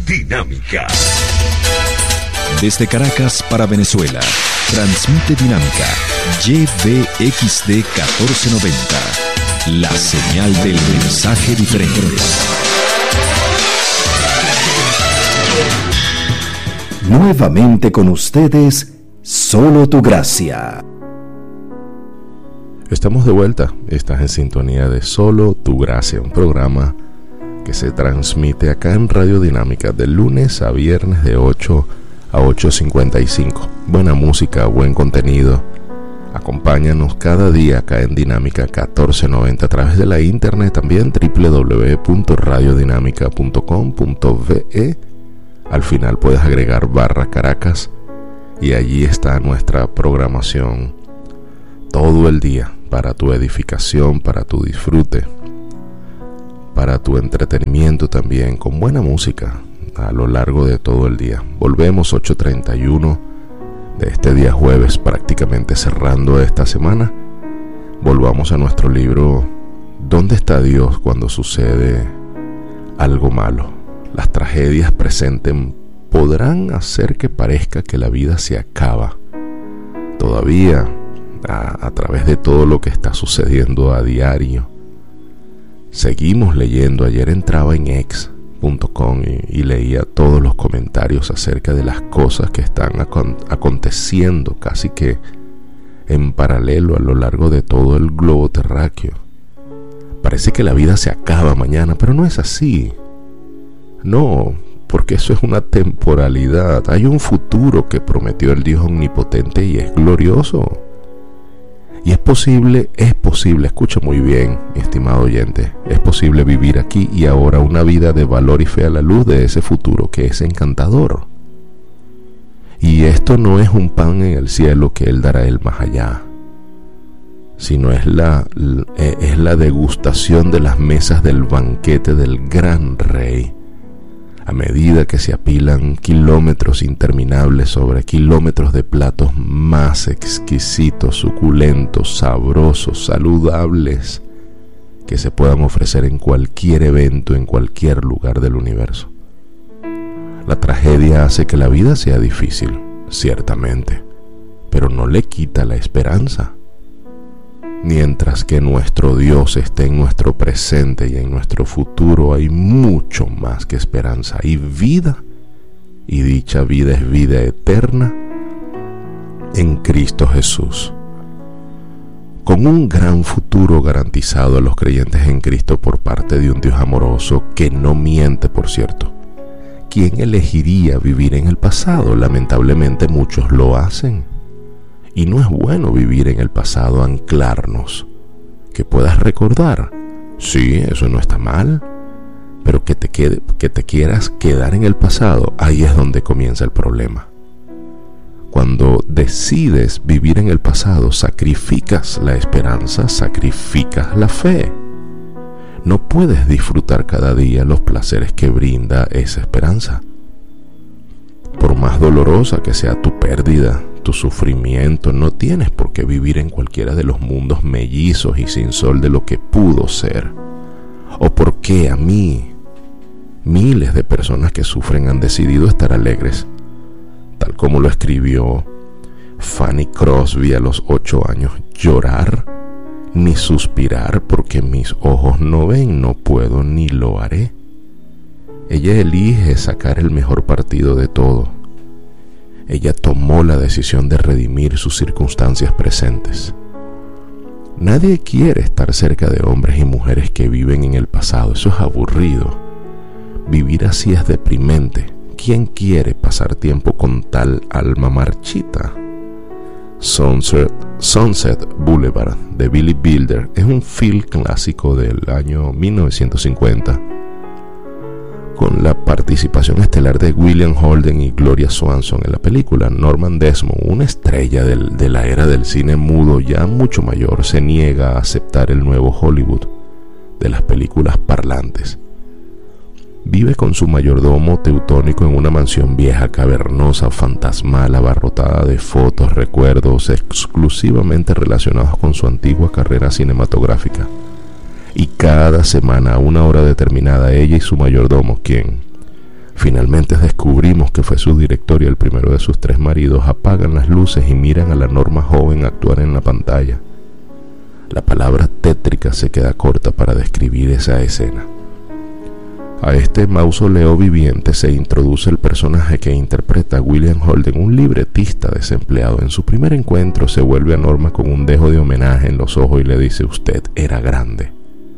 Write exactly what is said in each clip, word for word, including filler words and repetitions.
Dinámica. Desde Caracas para Venezuela, transmite Dinámica Y V X D catorce noventa, la señal del mensaje diferente. Nuevamente con ustedes, Solo Tu Gracia. Estamos de vuelta, estás en sintonía de Solo Tu Gracia, un programa que se transmite acá en Radio Dinámica de lunes a viernes de ocho a ocho cincuenta y cinco. Buena música, buen contenido. Acompáñanos cada día acá en Dinámica catorce noventa a través de la internet también, doble u doble u doble u punto radio dinámica punto com punto ve. Al final puedes agregar barra Caracas y allí está nuestra programación todo el día para tu edificación, para tu disfrute, para tu entretenimiento también, con buena música a lo largo de todo el día. Volvemos ocho treinta y uno de este día jueves, prácticamente cerrando esta semana. Volvamos a nuestro libro ¿Dónde está Dios cuando sucede algo malo? Las tragedias presentes podrán hacer que parezca que la vida se acaba. Todavía, a, a través de todo lo que está sucediendo a diario, seguimos leyendo. Ayer entraba en ex punto com y, y leía todos los comentarios acerca de las cosas que están acon- aconteciendo casi que en paralelo a lo largo de todo el globo terráqueo. Parece que la vida se acaba mañana, pero no es así. No, porque eso es una temporalidad. Hay un futuro que prometió el Dios omnipotente y es glorioso. Y es posible, es posible, escucha muy bien, mi estimado oyente, es posible vivir aquí y ahora una vida de valor y fe a la luz de ese futuro que es encantador. Y esto no es un pan en el cielo que Él dará el más allá, sino es la, es la degustación de las mesas del banquete del gran Rey, a medida que se apilan kilómetros interminables sobre kilómetros de platos más exquisitos, suculentos, sabrosos, saludables, que se puedan ofrecer en cualquier evento, en cualquier lugar del universo. La tragedia hace que la vida sea difícil, ciertamente, pero no le quita la esperanza. Mientras que nuestro Dios esté en nuestro presente y en nuestro futuro, hay mucho más que esperanza. Hay vida, y dicha vida es vida eterna en Cristo Jesús, con un gran futuro garantizado a los creyentes en Cristo por parte de un Dios amoroso que no miente, por cierto. ¿Quién elegiría vivir en el pasado? Lamentablemente muchos lo hacen. Y no es bueno vivir en el pasado, anclarnos. Que puedas recordar, sí, eso no está mal, pero que te, quede, que te quieras quedar en el pasado, ahí es donde comienza el problema. Cuando decides vivir en el pasado, sacrificas la esperanza, sacrificas la fe. No puedes disfrutar cada día los placeres que brinda esa esperanza. Por más dolorosa que sea tu pérdida, tu sufrimiento, no tienes por qué vivir en cualquiera de los mundos mellizos y sin sol de lo que pudo ser. ¿O por qué a mí, miles de personas que sufren han decidido estar alegres? Tal como lo escribió Fanny Crosby a los ocho años, llorar ni suspirar porque mis ojos no ven, no puedo ni lo haré. Ella elige sacar el mejor partido de todo. Ella tomó la decisión de redimir sus circunstancias presentes. Nadie quiere estar cerca de hombres y mujeres que viven en el pasado. Eso es aburrido. Vivir así es deprimente. ¿Quién quiere pasar tiempo con tal alma marchita? Sunset, Sunset Boulevard de Billy Wilder es un film clásico del año mil novecientos cincuenta, con la participación estelar de William Holden y Gloria Swanson en la película. Norman Desmond, una estrella del, de la era del cine mudo ya mucho mayor, se niega a aceptar el nuevo Hollywood de las películas parlantes. Vive con su mayordomo teutónico en una mansión vieja, cavernosa, fantasmal, abarrotada de fotos, recuerdos exclusivamente relacionados con su antigua carrera cinematográfica. Y cada semana, a una hora determinada, ella y su mayordomo, quien Finalmente descubrimos que fue su director y el primero de sus tres maridos. Apagan las luces y miran a la Norma joven actuar en la pantalla. La palabra tétrica se queda corta para describir esa escena. A este mausoleo viviente se introduce el personaje que interpreta William Holden, un libretista desempleado. En su primer encuentro se vuelve a Norma con un dejo de homenaje en los ojos y le dice: usted era grande.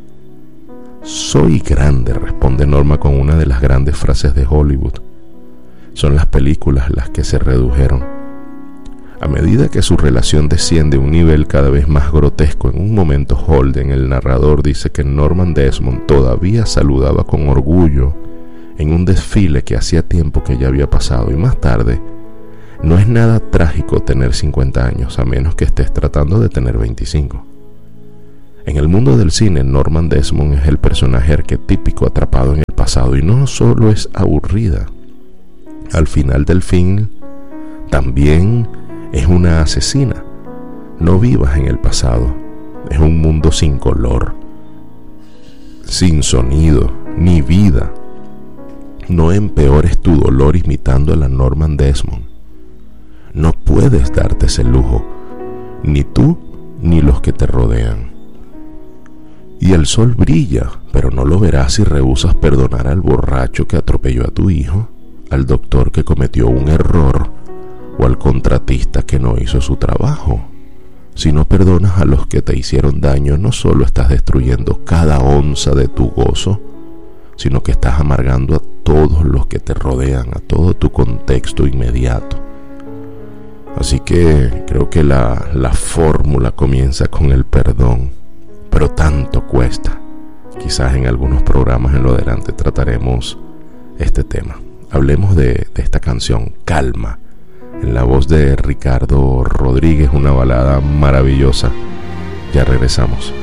Soy grande, responde Norma con una de las grandes frases de Hollywood. Son las películas las que se redujeron. A medida que su relación desciende a un nivel cada vez más grotesco, en un momento Holden, el narrador, dice que Norman Desmond todavía saludaba con orgullo en un desfile que hacía tiempo que ya había pasado. Y más tarde, no es nada trágico tener cincuenta años, a menos que estés tratando de tener veinticinco. En el mundo del cine, Norman Desmond es el personaje arquetípico atrapado en el pasado, y no solo es aburrida. Al final del film, también es una asesina. No vivas en el pasado. Es un mundo sin color, sin sonido, ni vida. No empeores tu dolor imitando a la Norman Desmond. No puedes darte ese lujo, ni tú ni los que te rodean. Y el sol brilla, pero no lo verás si rehusas perdonar al borracho que atropelló a tu hijo, al doctor que cometió un error o al contratista que no hizo su trabajo. Si no perdonas a los que te hicieron daño, no solo estás destruyendo cada onza de tu gozo, sino que estás amargando a todos los que te rodean, a todo tu contexto inmediato. Así que creo que la, la fórmula comienza con el perdón. Pero tanto cuesta. Quizás en algunos programas en lo adelante trataremos este tema. Hablemos de, de esta canción, Calma, en la voz de Ricardo Rodríguez, una balada maravillosa. Ya regresamos.